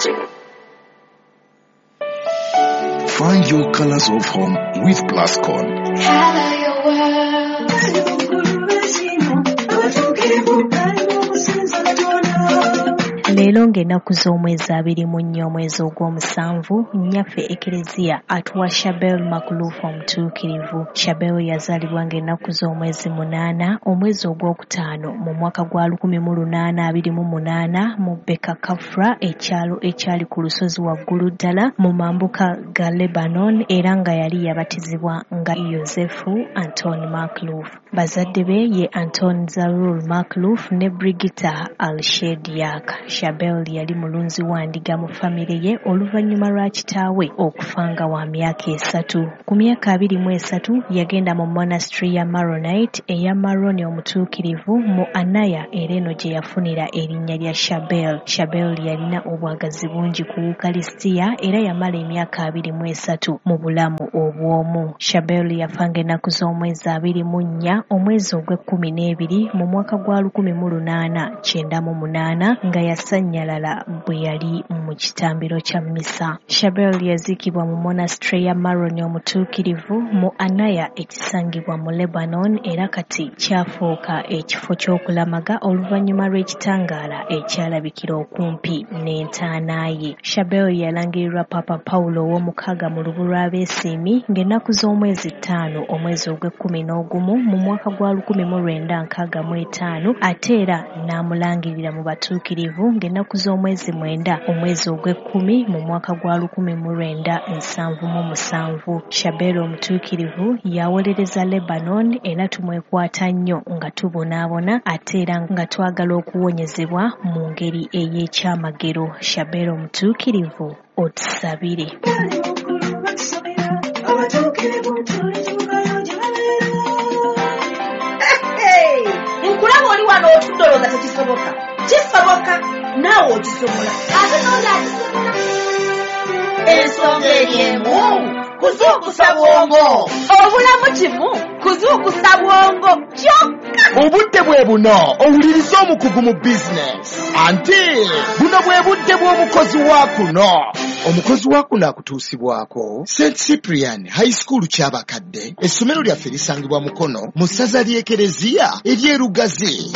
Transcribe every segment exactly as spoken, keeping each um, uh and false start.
Find your colors of home with Plascon. Color your world. Leero ng'ennaku z'omwezi abiri mu nnya omwezi ogw'omusanvu nnyaffe Ekereziya atuwa Shabel Makulufu omutuukirivu. Shabel yazaalibwa ng'ennaku z'omwezi munaana omwezi ogwokutaano mu mwaka gwa lukumi mu lunaana abiri mu munaana mu Beka Kafra, ekyalo ekyali ku lusozi waggulu ddala mu mambuka ga Lebanon, era nga yali yabatizibwa nga Yosefu Anton Makulufu. Bazadde be ye Anton Zarul Makulufu ne Brigita Al-Shediak. Shabel yali mulunzi wa ndiga mu famire ye oluvannyuma lwa kitaawe okufanga wa myaka esatu. Ku myaka abiri mu esatu yagenda mu monastery ya Maronite eya Maroni omutuukirivu mu Anaya, era eno gye yafunira erinnya lya Shabel. Shabel yalina obwagazi bungi ku Ukalistiya era yamala emyaka abiri mu esatu mu bulamu obw'omu. Shabel yafanga ennaku z'omwezi abiri mu nnya omwezi ogw'ekkumi n'ebiri mu mwaka gwa lukumi mu lunaana kyenda mu munaana nga yasannyalala bwe yali mu kitambiro kya mmisa. Shabel yaziikibwa mu monastery ya Maroni omutuukirivu mu Anaya ekisangibwa mu Lebanon, era kati kyafuuka ekifo ky'okulamaga oluvannyuma lw'ekitangaala ekyalabikira okumpi n'entaana ye. Shabel yalangirirwa Papa Paulo ow'omukaaga mu lubu lw'abeesiimi ng'ennaku z'omwezi ttaano omwezi ogw'ekkumi n'ogumu mu mwaka gwa lukumi mu lwenda nkaaga mu etaano, ate era n'amulangirira mu batuukirivu ng'ennaku z'omwezi mwenda omwezi ogw'ekkumi mu mwaka gwa lukumi mu lwenda nsanvu mu musanvu. Shabel omutuukirivu yawolereza Lebanon, era tumwekwata nnyo nga tubonaabona ate era nga twagala okuwonyezebwa mu ngeri ey'ekyamagero. Shabel omutuukirivu otusabire. Nkulaba oli wano otudoloza tekisoboka. Kisoboka naawe okisobola. Ate n'oli akisobola. Ensonga eryemu kuzuukusa bwongo. Obulamu kimu kuzuukusa bwongo kyokka. Obudde bwe buno owuliriza omukugu mu bizinesi. Anti buno bwe budde bw'omukozi wa kuno. Omukozi wa kuno akutuusibwako Saint Cyprian High School ky'abakadde. Essomero lyaffe lisangibwa Mukono mu ssaza ly'Ekereziya ery'Erugazi.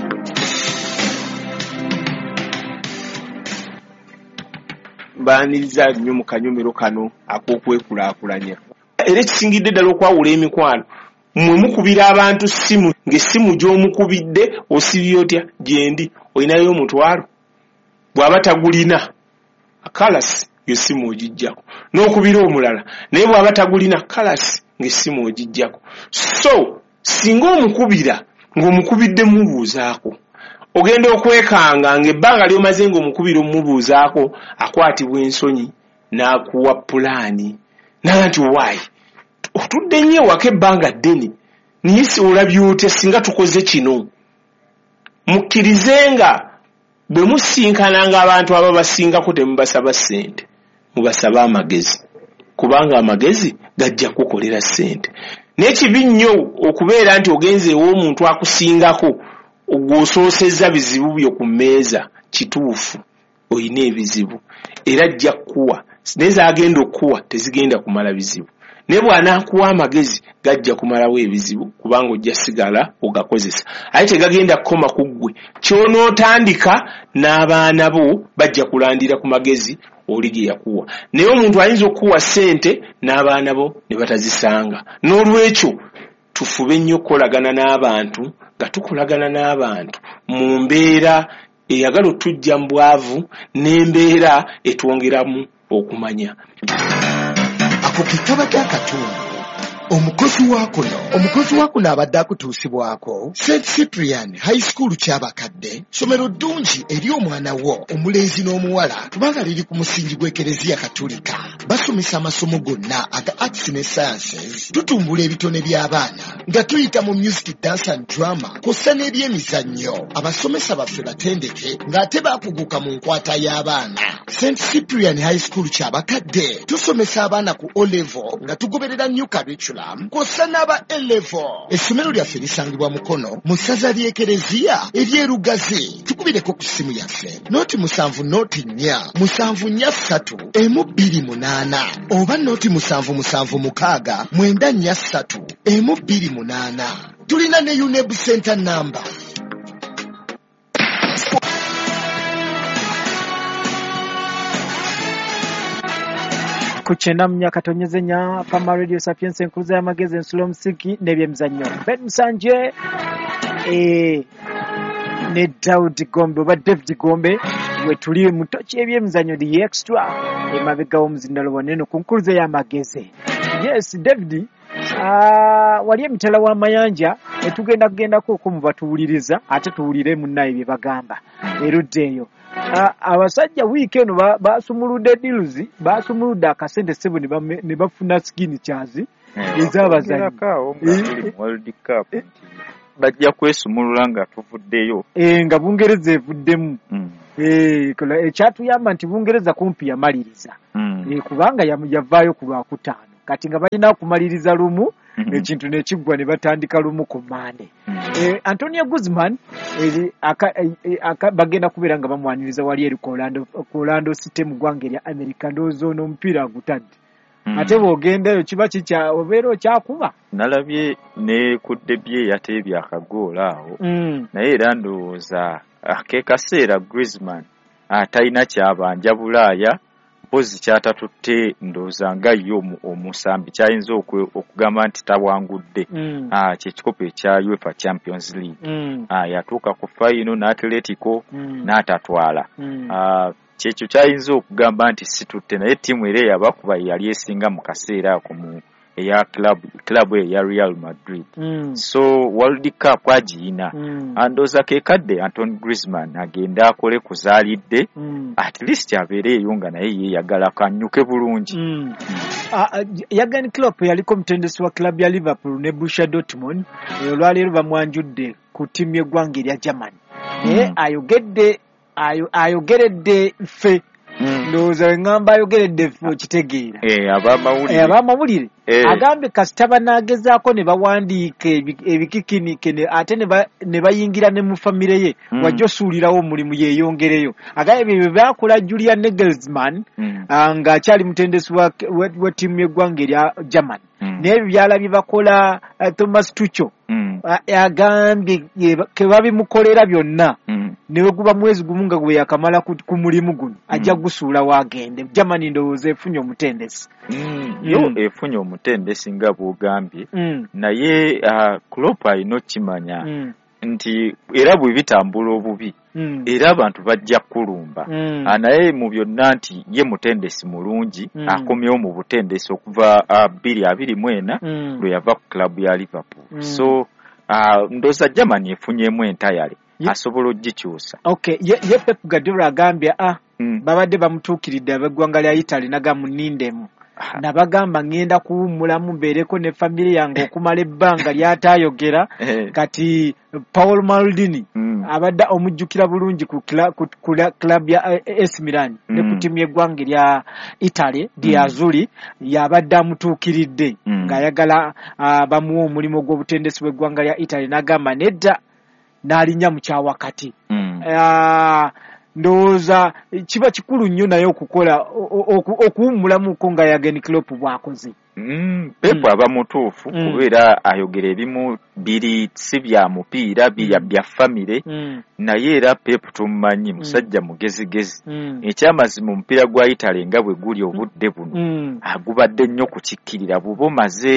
Baaniriza nnyo mu kanyomero kano ak'okwekulaakulanya. Era ekisingidde ddala okwawula emikwano, mmwe mukubira abantu ssimu, ng'essimu gy'omukubidde osibye otya gyendi olinayo omutwalo. Bw'aba tagulina kalasi ng'essimu ogijjako, n'okubira omulala naye bw'aba tagulina kalasi ng'essimu ogijjako. So singa omukubira ng'omukubidde mubuuzaako, ogenda okwekanga ng'ebbanga ly'omaze ng'omukubira omubuuzaako akwatibwa ensonyi n'akuwa pulaani naga nti waayi otudde nnyo ewaka ebbanga ddene naye si olabye otya singa tukoze kino. Mukkirizenga bwe musinkananga abantu ababasingako temubasaba ssente, mubasaba amagezi, kubanga amagezi gajja kukolera ssente. Naye kibi nnyo okubeera nti ogenze ew'omuntu akusingako ogw'osoosezza bizibu byo ku mmeeza. Kituufu olina ebizibu era ajja kukuwa, naye z'agenda okukuwa tezigenda kumala bizibu. Naye bw'anaakuwa amagezi gajja kumalawo ebizibu kubanga ojja sigala ogakozesa, ate tegagenda kukoma ku ggwe. Ky'onootandika n'abaana bo bajja kulandira ku magezi oli ge yakuwa. Naye omuntu ayinza okukuwa ssente n'abaana bo ne batazisanga. N'olwekyo tufube nnyo okukolagana n'abantu nga tukolagana n'abantu mu mbeera eyagala otujja mu bwavu n'embeera etwongeramu okumanya. Ako ke kabadde akatundu. Omukozi wa kuno omukozi wa kuno abadde akutuusibwako Saint Cyprian High School ky'abakadde, ssomero ddungi eri omwana wo omulenzi n'omuwala kubanga liri ku musingi gw'Ekereziya Katolika. basomesa amasomo gonna aga arts ne sciences, tutumbula ebitone by'abaana nga tuyita mu music, dance and drama kw'ossa n'ebyemizannyo. Abasomesa baffe batendeke ng'ate baakuguka mu nkwata y'abaana. Saint Cyprian High School kyabakadde tusomesa abaana ku O level nga tugoberera new curriculum kw'ossa n'aba A level. Essomero lyaffe lisangibwa Mukono mu ssaza ly'Ekereziya ery'Erugazi. Tukubireko ku ssimu yaffe nooti musanvu nooti nnya musanvu nnya ssatu emu bbiri munaana oba nooti musanvu musanvu mukaaga mwenda nnya ssatu emu bbiri munaana. Tulina ne U N E B center number. Kuchena myaka tonyezenya Pama Radio Sapiens enkuza y'amagezi ensulo musiki n'ebyemizannyo. Ben Musanje eh ne David Gombe oba David Gombe we tuli mutoki ebyemizannyo di extra emabega omuzindalo waneno ku nkuza y'amagezi. Yes David ah uh, wali emitala wa mayanja etugenda kugenda ko mu batuwuliriza ate tuwulire munnaye bye bagamba eruddeeyo. Uh, abasajja weekend ba basumulude diluzi basumulude akasente sebo ne bafuna skin chazi ezabazanyi World Cup bajja kwesumulula nga tuvuddeyo eh nga Bungereza evuddemu mm. eh kola ekyatu yamba nti Bungereza kumpi yamaliriza mm. eh kubanga yavaayo ku lwakutaano kati nga balina okumaliriza lumu mm-hmm. ekintu nekigwa ne batandika lumu ku Mande mm-hmm. eh Antonio Guzman eri aka, e, aka bagenda kubeera nga bamwaniriza wali eri Orlando Orlando City mu ggwanga lya America ndozo no mpira agutadde mm-hmm. ate bogendayo kiba kicha obeero kyakuba nalabye ne ku debye yatebya akagoola awo mm. naye era ndowooza akekaseera Griezmann atayina kyabanja Bulaaya pozi kyatatutte ndooza nga yo omusambi kyayinza okugamba nti tawangudde mm. ah kyekikopo ekya UEFA Champions League mm. ah yatuuka ku final na Atletico mm. n'atatwala mm. ah kyekyo kyayinza okugamba nti situtte naye ttiimu era yabakuba yali esinga mu kaseera ako mu eya club club ya Real Madrid mm. so World Cup agiyina mm. andoza ke kadde Antoine Griezmann agenda akole kuzaalidde mm. at least abeere yunga naye yeyagala kanyuke bulungi mm. mm. uh, Jurgen Klopp yaliko mutendesi wa club ya Liverpool ne Borussia Dortmund olwaleero bamwanjudde ku ttiimu y'eggwanga erya Germany naye mm. ayogedde ayo ayogeredde ffe Mm. Ndoza ngamba ayogeredde fu kitegeera eh abamawulire eh abamawulire eh. Agambe kasitaba nagezaako ne bawandiike ebikikini kene ate ne ba, ne bayingira ne mu famire ye mm. wajjosuulirawo omulimu yeeyongereyo agaye bye bakola Julian Nagelsmann mm. nga akyali mutendesi wa, wa, wa tiimu y'eggwanga erya German mm. n'ebyo byalabye bakola uh, Thomas Tuchel mm. uh, agambye ke babimukolera byonna mm. newe guba mwezi gumu nga gwe yakamala ku mulimu guno ajja gusuula wagende Germany ndowooza efunye omutendesi mm. yo mm. efunye omutendesi nga bw'ogambye mm. naye uh, Klopp alina okimanya mm. nti era bwe bitambula obubi mm. era abantu bajja kulumba mm. naye mu byonna nti ye mutendesi mulungi mm. akomyewo mu butendesi okuva bbiri abiri mu ena mm. lwe yava ku club ya Liverpool mm. so uh, ndoza Germany efunyemu entayale Ye, asobola ogikyusa okay ye, ye Pep Guardiola agambye ah mm. babadde bamutuukiridde ab'eggwanga lya Italy nagamu nindemu nabagamba ngenda kuwummulamu mbeereko ne famire yange okumala ebbanga lyatayogera kati Paul Maldini mm. abadde omujjukira bulungi ku club ya A S Milan mm. ne ku tiimu y'eggwanga lya Italy di Azzurri mm. yabadde amutuukiridde mm. ng'ayagala uh, bamuwa omulimu gw'obutendesi bw'eggwanga lya Italy n'agamba nedda n'alinnya mu kyawakati mm. uh, ndowooza kiba kikulu nnyo naye okukola okuwummulamuko nga Jurgen Klopp bw'akoze mm. Pep mm. aba mutuufu mm. kubeera ayogera ebimu biri si bya mupiira bya bya famire mm. naye era Pep tumumanyi musajja mm. mugezigezi mm. ekyamazima omupiira gwa Italy nga bwe guli obudde buno mm. agubadde nnyo kukikkirira bw'oba omaze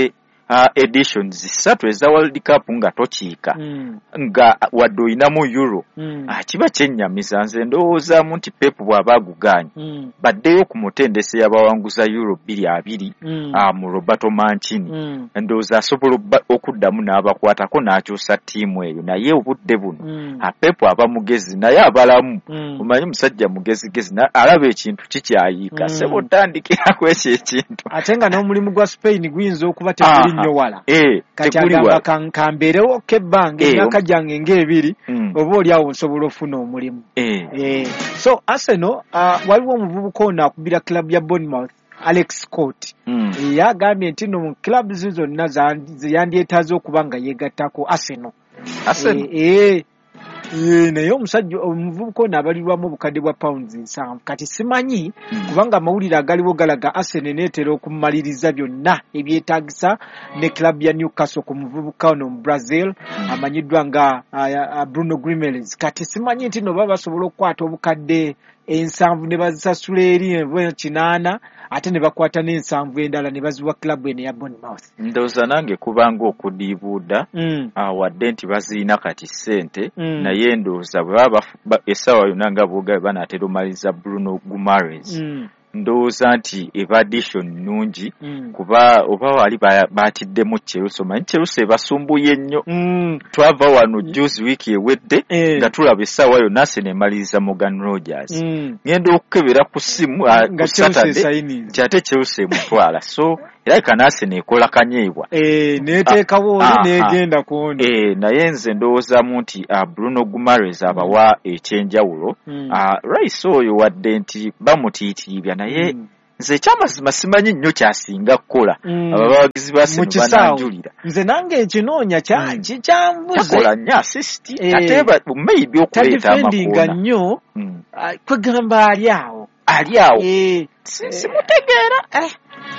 uh, editions ssatu eza World Cup nga tokiika mm. nga wadde oyinamu Euro mm. ah, kiba kyennyamiza nze ndowoozaamu nti Pep bw'aba aguganye mm. baddeyo ku mutendesi y'abawanguza Euro bbiri abiri mm. ah, mu Roberto Mancini mm. ndowooza asobola okuddamu n'abakwatako n'akyusa ttiimu eyo naye obudde buno mm. ah, Pep aba mugezi naye abalamu mm. omanyi musajja mugezigezi alaba ekintu kikyayiika mm. sebo tandikirako ekyo ekintu ate nga n'omulimu gwa Spain guyinza okuba teguli nnyo wala eh, kati agamba kambeerewo k'ebbanga emyaka gyange ng'ebiri mm. oba oli awo nsobola ofuna omulimu eh. eh. so Arsenal uh, waliwo omuvubuka ono akubira club ya Bournemouth Alex Scott mm. yagambye nti no mu club zonna yandyetaaze okuba nga yeegattako Arsenal Arsenal eh, eh. Eh, naye omusajja omuvubuka ono abalirwamu obukadde bwa pounds nsanvu kati simanyi mm. kubanga amawulire agaliwo galaga Arsenal neetera okumaliriza byonna ebyetaagisa ne club ya Newcastle ku muvubuka ono mu Brazil mm. amanyiddwa nga uh, uh, Bruno Guimaraes kati simanyi nti no baba basobola okukwata obukadde ensanvu ne bazisasula eri envu kinaana ate ne bakwata n'ensanvu endala ne baziwa club eno ya Bournemouth. Ndowooza nange kubanga okudiibuuda mm. uh, wadde nti bazirina kati ssente mm. naye ndowooza bwe baba essaawa yonna nga bwogabe banaatera omaliza Bruno Guimaraes mm. ndowooza nti eba addition nnungi mm. kuba oba wali baatiddemu Chelsea omanyi Chelsea basumbuye nnyo mm. twava wano juzi wiiki ewedde eh. nga tulaba essaawa yonna Arsenal emaliriza Morgan Rogers mm. ngenda okukebera ku ssimu ku Saturday nti ate Chelsea emutwala so era kana Arsenal ekola kanyeebwa eh, neeteekawo oli n'egenda kuono eh, naye nze ndowoozaamu nti uh, Bruno Guimaraes abawa mm. ekyenjawulo mm. uh, Rice oyo wadde nti bamutiitiibya naye mm. nze ekyamazima simanyi nnyo kyasinga kukola mm. abawagizi ba Arsenal bananjulira nze nange ekinoonya kyambuze kyakola nnyo assist eh, ate maybe okuleeta amakoona nnyo mm. uh, kwegamba ali awo ali awo eh, simutegeera eh.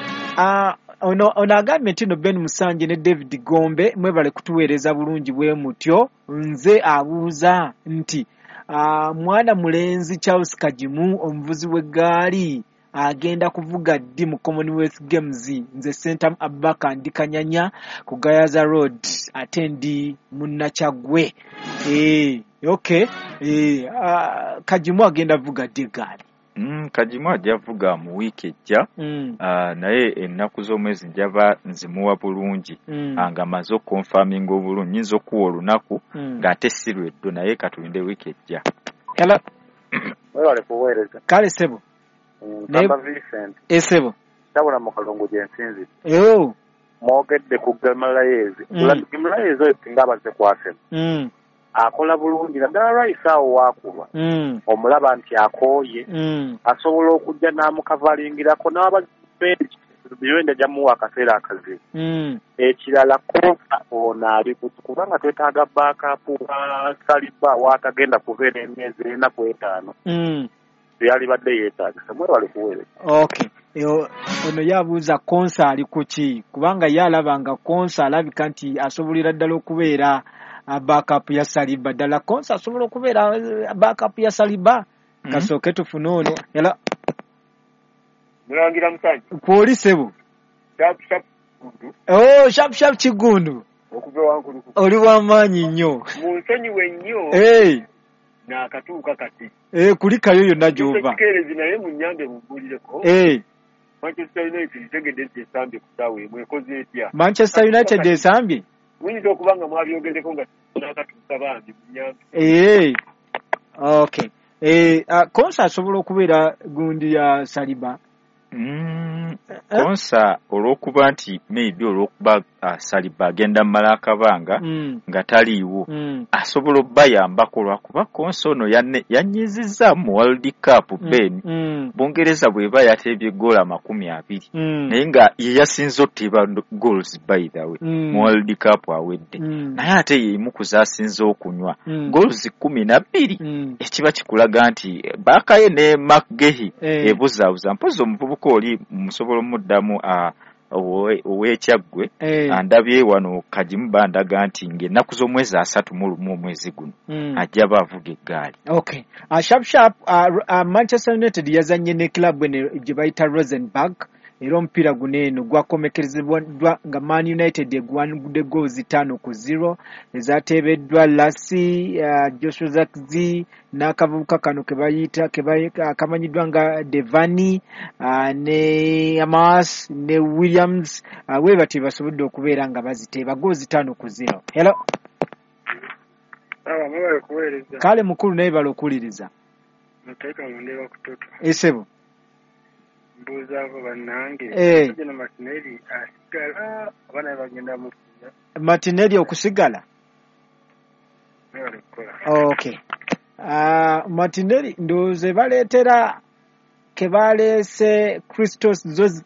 Uh, ono ono agambye nti no Ben Musanje ne David Gombe mwebale kutuweereza bulungi bwe mutyo nze abuuza nti uh, mwana mulenzi Charles Kajimu omuvuzi w'eggaali agenda kuvuga ddi mu Commonwealth Games nze Center Abaka ndikanyanya ku Gayaza Road ate ndi Munnachagwe eh okay eh uh, Kajimu agenda vuga ddi eggaali Mm, Kajimu ajja vuga mu wiiki ejja mm. uh, naye ennaku z'omwezi njaba nzimuwa bulungi mm. nga maze okonfaminga obulungi nyinza okuwa olunaku mm. ng'ate si lweddo naye katulinde wiiki ejja. Hello. Wale kuweereza. Kale sebo. Mm, Kamba Vincent. Esebo. Tabula mu kalungu gye nsinzi. Yo. Mwogedde ku Gemalayeezi. Mm. Gemalayeezi oyo singa abaze kwase. Mm. Akola bulungi naddala Rice awo waakulwa mm. omulaba nti akooye mm. asobola okujja n'amukavalingirako n'ababenki biwenda jamuwa akaseera akazibu mm. ekirala konsa ono ali kubanga twetaaga baakapu wa Saliba waatagenda kubeera emyezi enaku etaano mm. yali badde yeetaagisa mwebale kuweereza. Okay. Eyo ono yabuuza konsa ali ku ki kubanga ye alaba nga konsa alabika nti asobolera ddala okubeera backup ya Saliba ddala konsa asobola okubeera backup ya Saliba mm-hmm. kasooke tufune ono era mulangira Musanje kwoli sebo sharp sharp oh sharp sharp Kigundu okuva wankulu oli w'amaanyi nnyo munsonyiwe nnyo hey. n'akatuuka kati eh kulikayo yonna gy'ova kikerezi naye munyambe mubulireko hey. Manchester United itegedde nti esambye ku ssaawa emu ekoze etya Manchester United esambye muyinza okubanga mwabyogereko nga nakatuuka bambi munyambe eh okay eh uh, konsa asobola okubeera gundi ya Saliba mm, konsa olw'okuba nti maybe olw'okuba uh, Saliba agenda mmala akabanga mm. nga taliiwo mm. asobola obbayambako lwakuba konsa ono yanyizizza mu World Cup mm. Ben mm. Bungereza bw'eba yateebye goola makumi abiri mm. naye nga ye yasinze oteeba goals by the way mm. mu World Cup awedde mm. naye ate ye mu kuzasinze okunywa mm. goals kumi na bbiri mm. ekiba kikulaga nti baakaye ne McGehee eh. ebuzaabuza mpozi omuvubuka oli musobola omuddamu ow'ekyaggwe eh. andabye wano Kajimu bandaga nti ng'ennaku z'omwezi asatu mu lumu omwezi guno mm. ajja baavuga eggaali. Okay. Uh, sharp sharp uh, uh, Manchester United yazanye ne club ene gye bayita Rosenborg era omupiira guno eno gwakomekerezebwa nga Man United egwanagudde goozi ttaano ku zero ezateebeddwa Lassi, uh, Joshua Zirkzee n'akavubuka kano kebayita akamanyiddwa nga Devani uh, ne Amas ne Williams uh, we bati basobodde okubeera nga baziteeba goozi ttaano ku zero. Hello. Awa mwe kuweereza. Kale mukulu naye balo okuliriza. Muteka mundeeba kutoto. Esebo. Mbuzaako bannange. Eh. Jeno Martinelli asigala abana bagenda mu kunya. Martinelli okusigala. Okay. Ah, uh, Martinelli ndoze baleetera ke baleese Christos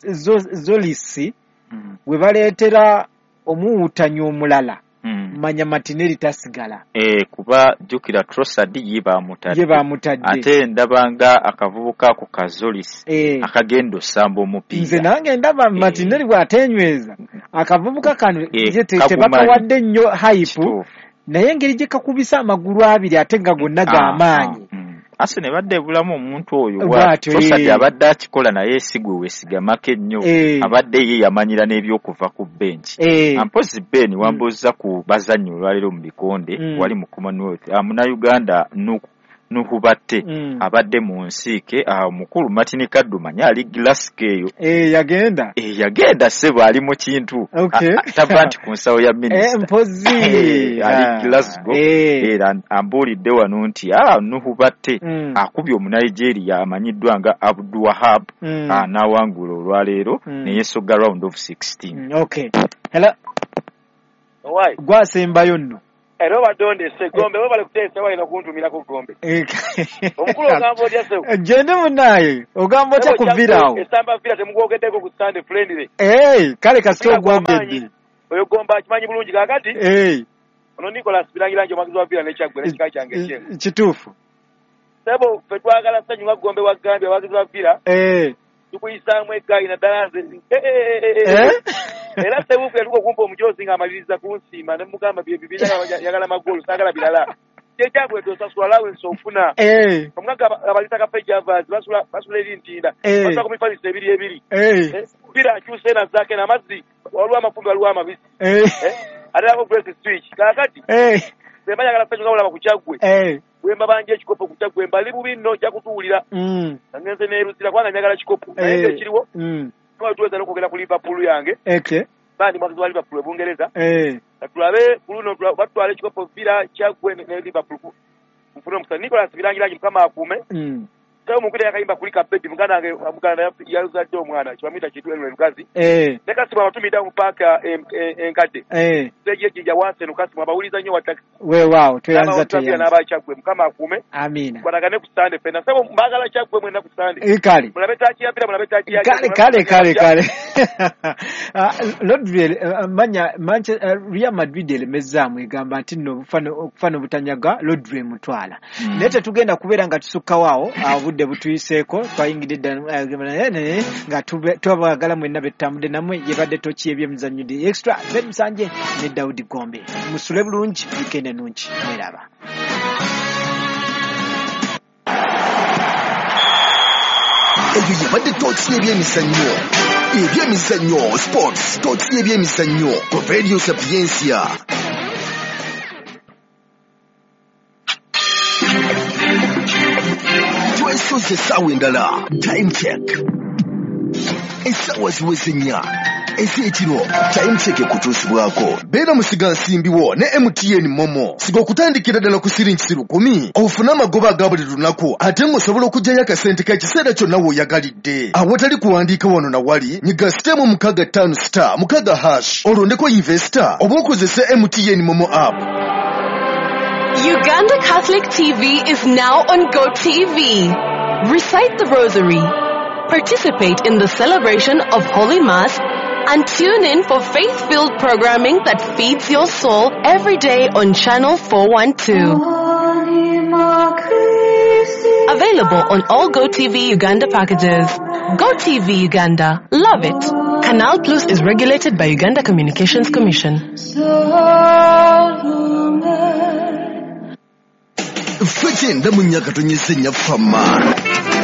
Zolis mm. we baleetera omuwutanyo omulala. Mm. Manya Martinelli tasigala. Eh kuba jukira Trossard yiba mutadde. Yiba mutadde. Ate ndabanga akavubuka ku Kazolis. Eh. Akagendo sambo mupiira. Nze nange ndaba eh. Martinelli bwatenyweza. Akavubuka kanu eh, je tebakawadde nnyo hype. Naye engeri gye kakubisa amagulu abiri ate nga gonna g'amaanyi. Ase ne badde bulamu omuntu oyo wa Trossard abadde akikola naye sigwe wesigamake nnyo abadde ye yamanyira n'ebyokuva ku bench. Ampozi Ben wambuza ku bazannyo olwalero mu bikonde mm. wali mu Commonwealth amuna Uganda nuku nuhubatte mm. abadde mu nsiike omukulu Martin Kadumanya ali Glasgow eyo eh yagenda eh yagenda sebo ali mu kintu okay. Tabanti ku nsawo ya minister eh mpozi ali Glasgow era ambulidde wano nti ah nuhubatte mm. akubye mu Nigeria amanyiddwa nga Abdul Wahab mm. anawangula olwaleero mm. ne yesoga round of sixteen. mm. Okay. Hello. Why? Gwasembayo nno. Ero badonde se gombe bo bale kutesa wali nakuntumira ku gombe. Omukulu ogambo lya se. Jende munaye ogambo cha kuvirawo. Esamba vira temugogedeko ku stand friendly. Eh kale kasito gwogedde. Oyo gomba akimanyi bulungi kakati. Eh. Ono Nicholas Bilangiranje magizo wa vira ne chagwe ne kikachange che. Kitufu. Sebo fetwagala sanyu wa gombe wa Gambia wagizo wa vira. Eh. Tukuyisamwe gai na dalanze. Eh. Era sebu fe luko kumpa omujozi nga amaliriza kunsima ne mugamba bye bibira yagala magolo sagala bilala. Kyekyangu eto sasula lawe nsofuna. Eh. Omuganga abalita ka page avaz basula basula elintinda. Basa kumifalisa ebiri ebiri. Eh. Bira kyuse na zake na mazzi walwa amafumbi walwa amabisi. Eh. Ada ko break switch. Kakati. Eh. Sema yagala page ngabula bakuchagwe. Eh. Wemba banje ekikopo kuchagwe mbali bubi nno kya kutuulira. Mm. Ngenze ne rusira kwana nyagala kikopo. Naye kiriwo. Mm. Kwa tuweza nokogera ku Liverpool yange. Okay. Bandi mwakizo wa Liverpool Bungereza. Eh. Tulabe kuluno batwale kikopo vira kyagwe ne Liverpool. Mfuno msa Nicholas Bilangiranje kama akume. Mm. Tayo mukule yakayimba kuli kapeti muganda nge muganda yaza ddo omwana chwamita chitwelwe lukazi. Eh. Neka siba batumida mpaka enkate. Eh. Seje kijja wanse nukasi mwabawuliza nnyo wa taxi. We wow tuyanza tuyanza. Na abachagwe mkama akume. Amina. Kwanagane ku stand pena. Sabo mbagala chagwe mwenda ku stand. Ikali. Mulabeta chi yapira mulabeta chi yake. Kale kale kale kale. Lodville manya Manchester Real Madrid ele mezamu igamba ati no bufano okufano butanyaga Lodville mutwala. Nete tugenda kubeera nga tusukka wao abudde butuyiseko twayingidde nga tubagala mwenna bettamudde namwe yebadde toki ebyemizannyo di extra Ben Musanje ne Daudi Gombe musule bulungi weekend nungi meraba. Ebyo yebadde toki ebyemizannyo ebyemizannyo sports toki ebyemizannyo ku Radio Sapiencia. Twesoze essaawa endala time check essaawa ziweze nnya ez'ekiro time check kutuusibwako beera musiga nsimbiwo ne M T N Momo siga okutandikira ddala ku siringi lukumi ofune amagoba aga buli lunaku ate ng'osobola okugyayo akasente k'ekiseera kyonna w'oyagalidde awatali kuwandiika wano na wali nyiga sitemu mukaaga ttaano star mukaaga hash olondeko investor oba okozese M T N Momo app. Uganda Catholic T V is now on GoTV. Recite the Rosary, participate in the celebration of Holy Mass, and tune in for faith-filled programming that feeds your soul every day on Channel four twelve. Available on all GoTV Uganda packages. GoTV Uganda. Love it. Canal Plus is regulated by Uganda Communications Commission. Fekenda munyaka tonyesenya fama